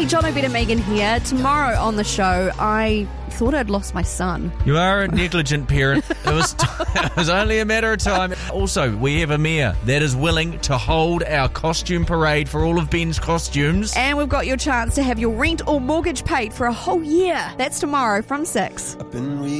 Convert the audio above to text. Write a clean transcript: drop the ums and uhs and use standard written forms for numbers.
John O'Better, Megan here. Tomorrow on the show, I thought I'd lost my son. You are a negligent parent. It was only a matter of time. Also, we have a mayor that is willing to hold our costume parade for all of Ben's costumes. And we've got your chance to have your rent or mortgage paid for a whole year. That's tomorrow from 6.